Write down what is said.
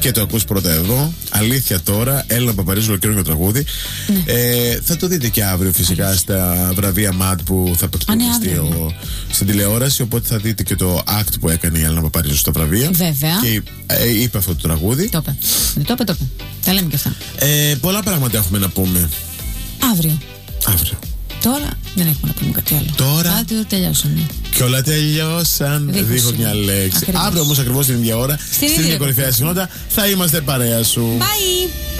και το ακούς πρώτα εδώ. Αλήθεια τώρα, Έλληνα Παπαρίζου, καινούργιο τραγούδι. Θα το δείτε και αύριο φυσικά στα βραβεία MAD που θα παιχτοποιηθεί στην τηλεόραση. Οπότε θα δείτε και το act που έκανε η Έλληνα Παπαρίζου στα βραβεία. Βέβαια. Και είπε αυτό το τραγούδι. Το είπε. Τα λέμε και αυτά. Πολλά πράγματα έχουμε να πούμε. Αύριο. Τώρα δεν έχουμε να πούμε κάτι άλλο. Τώρα τελειώσανε. Και όλα τελειώσαν. Δίχως μια λέξη. Αύριο όμως ακριβώς την ίδια ώρα, στην ίδια κορυφαία συχνότητα, θα είμαστε παρέα σου. Bye.